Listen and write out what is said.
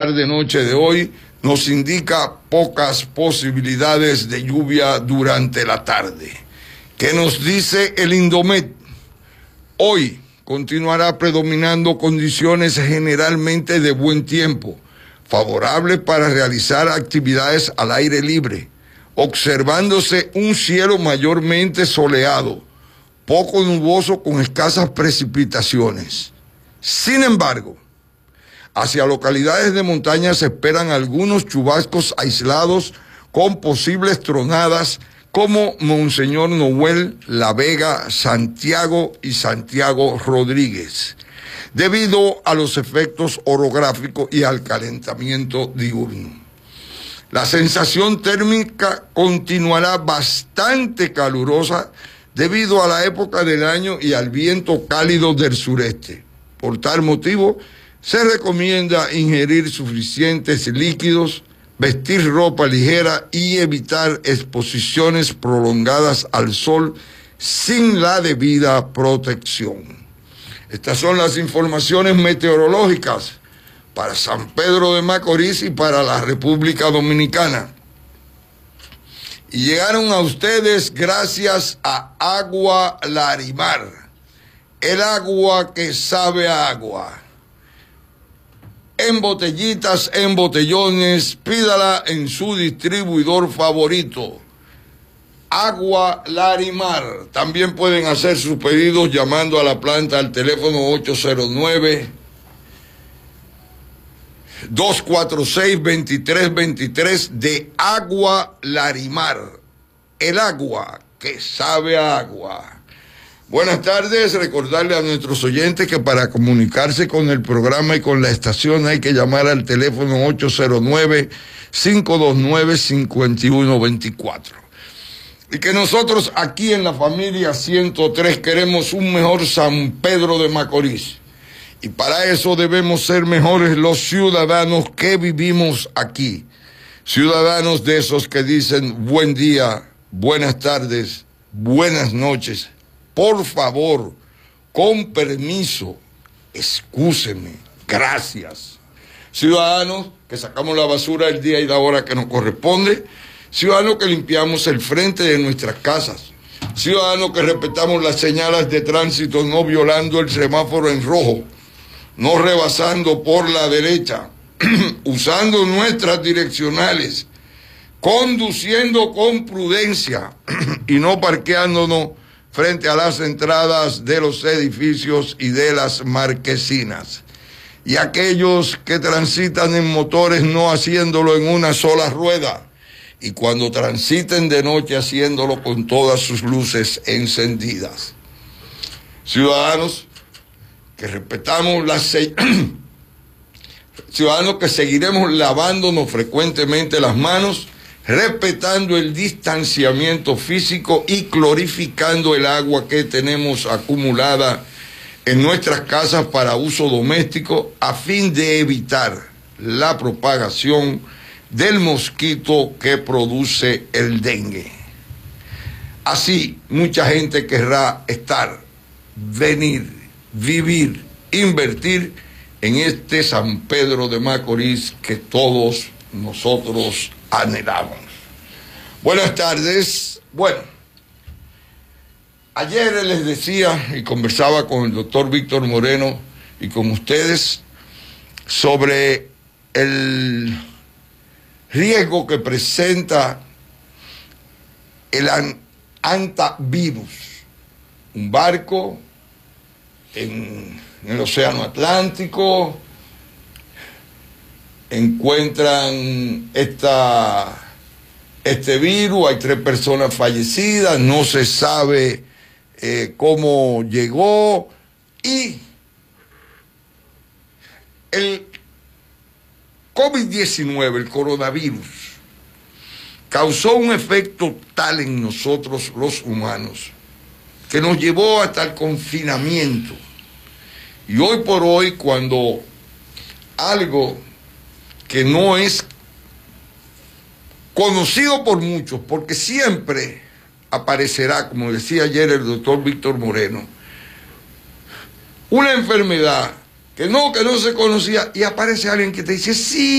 tarde-noche de hoy nos indica pocas posibilidades de lluvia durante la tarde. ¿Qué nos dice el Indomet? Hoy continuará predominando condiciones generalmente de buen tiempo, favorable para realizar actividades al aire libre, observándose un cielo mayormente soleado, poco nuboso con escasas precipitaciones. Sin embargo, hacia localidades de montaña se esperan algunos chubascos aislados con posibles tronadas como Monseñor Noel, La Vega, Santiago y Santiago Rodríguez, debido a los efectos orográficos y al calentamiento diurno. La sensación térmica continuará bastante calurosa debido a la época del año y al viento cálido del sureste. Por tal motivo, se recomienda ingerir suficientes líquidos, vestir ropa ligera y evitar exposiciones prolongadas al sol sin la debida protección. Estas son las informaciones meteorológicas para San Pedro de Macorís y para la República Dominicana. Y llegaron a ustedes gracias a Agua Larimar, el agua que sabe a agua. En botellitas, en botellones, pídala en su distribuidor favorito. Agua Larimar. También pueden hacer sus pedidos llamando a la planta al teléfono 809-246-2323 de Agua Larimar. El agua que sabe a agua. Buenas tardes, recordarle a nuestros oyentes que para comunicarse con el programa y con la estación hay que llamar al teléfono 809-529-5124. Y que nosotros aquí en la familia 103 queremos un mejor San Pedro de Macorís. Y para eso debemos ser mejores los ciudadanos que vivimos aquí. Ciudadanos de esos que dicen buen día, buenas tardes, buenas noches. Por favor, con permiso, excúseme, gracias. Ciudadanos que sacamos la basura el día y la hora que nos corresponde. Ciudadanos que limpiamos el frente de nuestras casas. Ciudadanos que respetamos las señales de tránsito, no violando el semáforo en rojo, no rebasando por la derecha, usando nuestras direccionales, conduciendo con prudencia y no parqueándonos frente a las entradas de los edificios y de las marquesinas. Y aquellos que transitan en motores no haciéndolo en una sola rueda. Y cuando transiten de noche haciéndolo con todas sus luces encendidas. Ciudadanos que respetamos ciudadanos que seguiremos lavándonos frecuentemente las manos, respetando el distanciamiento físico y clorificando el agua que tenemos acumulada en nuestras casas para uso doméstico a fin de evitar la propagación del mosquito que produce el dengue. Así, mucha gente querrá estar, venir, vivir, invertir en este San Pedro de Macorís que todos nosotros anhelamos. Buenas tardes. Bueno, ayer les decía y conversaba con el doctor Víctor Moreno y con ustedes sobre el riesgo que presenta el hantavirus, un barco en el Océano Atlántico. Encuentran este virus, hay 3 personas fallecidas, no se sabe cómo llegó, y el COVID-19, el coronavirus, causó un efecto tal en nosotros los humanos que nos llevó hasta el confinamiento. Y hoy por hoy, cuando algo que no es conocido por muchos, porque siempre aparecerá, como decía ayer el doctor Víctor Moreno, una enfermedad que no se conocía, y aparece alguien que te dice, sí,